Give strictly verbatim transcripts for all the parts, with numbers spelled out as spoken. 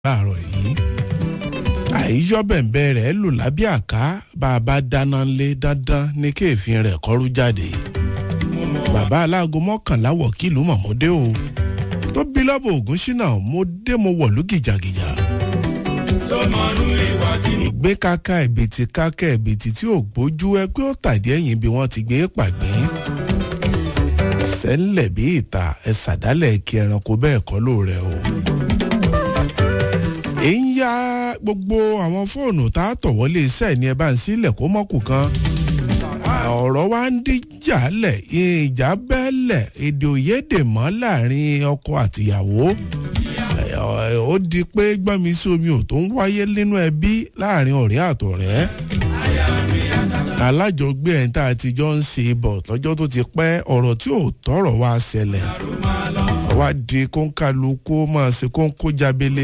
láàárọ̀ yìí àìyọ́ bẹ̀ǹbẹ̀ rẹ̀ lò lábẹ́ àká bá a bá dáná lé dandan ní kéèfin rẹ̀ kọ́rú jáde bàbá aláago mọ́kànlá wọ̀kìlú mọ̀mọ́dé o tó bí lọ́bọ̀ ògùn ṣínà mo dé mo wọ̀lú gìjàgìjà ìgbé kaka ẹ̀bìtì kaka ẹ̀bìtì tí ò gbójú ẹ pé ó tàdí ẹ̀yìn bí wọ́n ti gbé pàgbé sẹ́ńlẹ̀ bí ìta ẹ̀ sàdálẹ̀ kí ẹranko bẹ́ẹ̀ kọ́ ló rẹ̀ o. èyí ń ya gbogbo àwọn fóònù tá a tọ̀ wọlé iṣẹ́ ní ẹ bá ń sílẹ̀ kó mọ́kù kan ọ̀rọ̀ wa ń díjà lẹ̀ ìjà bẹ́ẹ̀lẹ̀ èdè òyédè mọ́ láàrin ọkọ àtìyàwó ó di pé gbọ́nmi sí omi ò tó ń wáyé nínú ẹbí láàrin ọ̀rẹ́ àtọ̀rẹ́ alájọgbé ẹ̀ tá a ti jọ ń ṣe bọ̀ lọ́jọ́ tó ti pẹ́ ọ̀rọ̀ tí ò tọ̀rọ̀ wá ṣẹlẹ̀ wá di kóńkálukú máa ṣe kóńkó jábélé.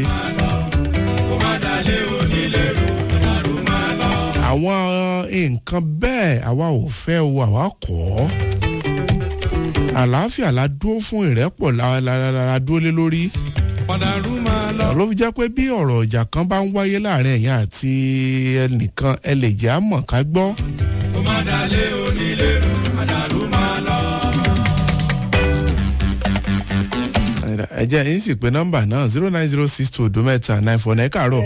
àwọn nǹkan bẹ́ẹ̀ àwa ò fẹ́ o àwa kọ́ àlàáfíà la dúró fún ìrẹ́pọ̀ la dúró lé lórí ló fi jẹ́ pé bí ọ̀rọ̀ ọjà kan bá ń wáyé láàrin ẹ̀yin àti ẹnìkan ẹ lè jẹ́ àmọ̀ ká gbọ́. ó má dalé onílé rú àdàrú máa lọ. ẹ jẹ́ yín sì pé nọ́mbà náà zero nine zero six two odo mẹ́ta nine four nine káàárọ̀.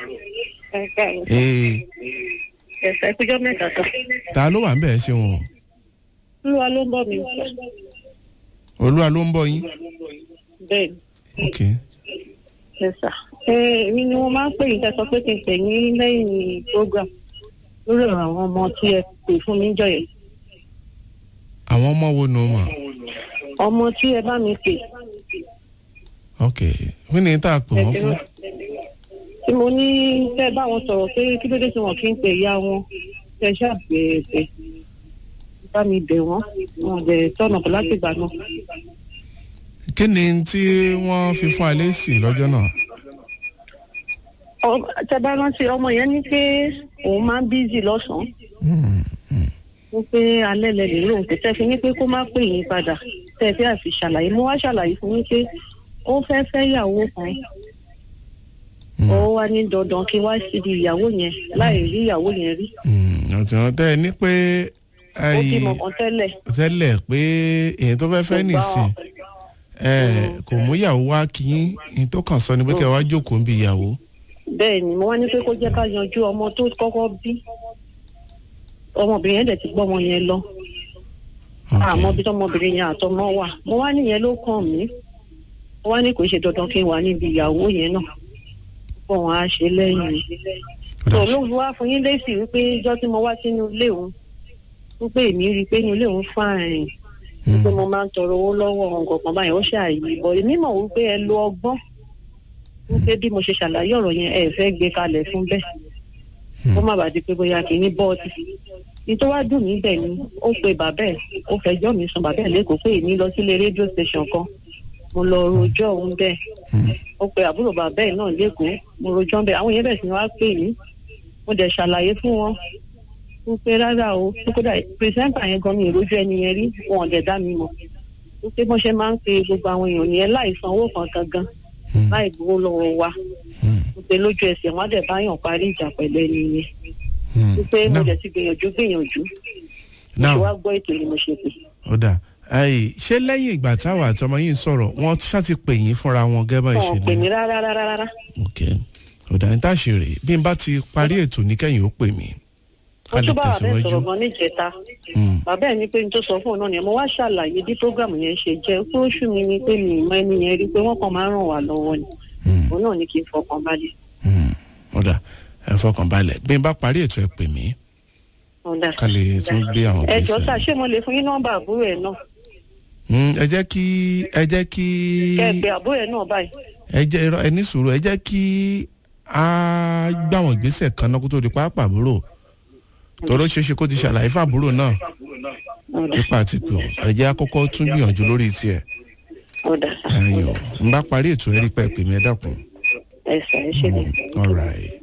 ẹ̀sẹ̀ ìpéjọ́ mẹ́ta tán. ta ló wà ń bẹ̀ ẹ́ ṣe wọn. olúwa ló ń bọ̀ mí. olúwa ló ń bọ̀ yín. bẹ́ẹ̀ni. ok. ẹ̀sà èmi ni wọ́n máa ń pè yín tẹ́ sọ pé kí n pè ní lẹ́yìn program lórí ọ̀rọ̀ àwọn ọmọ tí ẹ pè fún mi jọ yẹn. àwọn ọmọ wo ni o mọ̀. ọmọ tí ẹ bá mi pè. ok kí ni tá a pè wọ́n fún. tí mo ní tẹ́ bá wọn sọ̀rọ̀ pé kí ló dé tí wọ́n kí ń pè ìyá wọn tẹ́ ṣàbẹ̀ẹ̀bẹ̀ bá mi bẹ̀ wọ́n wọn dẹ̀ tọ́nà bọ̀ láti gbà náà. kí ni tí wọ́n fi fún alẹ́ sí lọ́jọ́ náà. tẹ́ bá rántí ọmọ yẹn ní pé òun máa ń bízì lọ́sàn-án wọ́n pé alẹ́ lẹ́lẹ̀ lóhùn pé tẹ́ fi ní pé kó má pè yín padà tẹ́ fi àfi ṣàlàyé mo wá ṣàlàyé fún yín pé ó fẹ́ fẹ́ ìyàwó kan ó wá ní dandan kí wá síbi ìyàwó yẹn láì rí ìyàwó yẹn rí. ọ̀tí wọn tẹ́ ẹ ní pé ó bímọ kan tẹ́lẹ̀. tẹ́lẹ̀ pé èyí tó fẹ́ fẹ́ nìsín ẹ kò mú ìyàwó wá kí yín ní tó kàn sọ ni pé kí ẹ wá jókòó ń bi ìyàwó. bẹ́ẹ̀ ni mo wá ní pé kó jẹ́ ká yanjú ọmọ tó kọ́kọ́ bí ọmọbìnrin yẹn dẹ̀ ti gbọ́ ọmọ yẹn lọ àmọ́ bí tọmọbìnrin yẹn àtọmọ wà mo wá níyẹn ló kàn mí mo wá ní kò ṣe dandan kí n wà níbi ìyàwó yẹn náà pọ̀ wọ́n á ṣe lẹ́yìn tó ló wá fún yín lésì wípé ìjọ́ tí mo wá sínú ilé òun wípé èmi rí i pé inú ilé òun fáàrin wípé mo máa ń tọrọ owó lọ́wọ́ ọ̀hún kankan báyìí ó ṣàyè bọ̀ èmi mọ̀ wípé ẹ lo ọgbọ́n wípé bí mo ṣe ṣàlàyé ọ̀rọ̀ yẹn ẹ fẹ́ gbé kalẹ̀ fún bẹ́ẹ̀ kó má bàa di pé bóyá kì í ní bọ́ọ̀tì ní tó wá dùn mí bẹ́ẹ̀ ni ó pe bàbá ẹ̀ ó fẹjọ́ mi sùn bàbá ẹ̀ lẹ́kọ̀ọ́ pé èmi lọ sílé rédíò station kan mo lọ rojọ́ òun bẹ́ẹ̀ ó pe àbúrò bàbá ẹ̀ náà lẹ́kọ̀ọ́ mo rojọ́ bẹ́ẹ̀ àwọn yẹn bẹ̀ sí ni wá pè mí mo dẹ̀ ṣàlàyé fún wọn wípé rárá o kódà pírẹsẹ́ńtà yẹn gan mi ìrójú ẹni yẹn rí wọn dẹ̀ dá mi mọ̀ wípé bọ́n ṣe máa ń pe gbogbo àwọn èèyàn yẹn láì sanwó kan gangan láì gbowó lọ́wọ́ wa wípé lójú ẹsẹ̀ wọn dẹ̀ báyàn parí ìjà pẹ̀lú ẹni yẹn wípé mo dẹ̀ ti gbìyànjú gbìyànjú mo ṣe wá gbọ́ ètò ni mo ṣe pè. ó dà ṣé lẹ́yìn ìgbà táwọn àtọmọ yìí ń sọ̀rọ̀ wọ́n ṣáà ti pè yín fúnra wọn gẹ́gẹ́ ìṣẹ̀lẹ̀. wọn ò pè mí rárá rárá rárá. ok ó dà ní táṣìírí bí n bá ti parí ètò ní kẹ́yìn ó pè mí. mo tún bá bàbá ẹ̀ sọ̀rọ̀ gan níjẹta bàbá ẹ̀ ní pé n tó sọ fún un náà ni mo wá ṣàlàyé bí prógrámù yẹn ṣe jẹ́ pé ó ṣù mí ni pé mi ìmọ̀ ẹni yẹn rí pé wọ́n kàn máa ń ràn wá lọ́wọ́ ni òun náà ní kí n fọkàn balẹ̀. ọ̀dà ẹ fọkàn balẹ̀ bí n bá parí ètò ẹ pè mí ká lè tún gbé àwọn gbèsè. ẹ jọ sá ṣé mo lè fún yín nọ́mbà àbúrò ẹ̀ náà. ẹ jẹ́ kí ẹ jẹ́ kí. kẹ́ ẹ pè àbúrò ẹ̀ náà báyìí. ẹ jẹ́ ẹ ní sùúrù ẹ jẹ́ kí a gbà wọ́n gbèsè kan náà kó tó di pápá àbúrò tọ́lọ́ ṣeéṣe kó ti ṣàlàyé fún àbúrò náà nípa àti pé ẹ jẹ́ àkọ́kọ́ tún gbìyànjú lórí tiẹ̀. ayọ̀ n bá parí ètò ẹ rí pẹ́ pè mí ẹ dákun. ẹ sà ẹ ṣe lè. all right.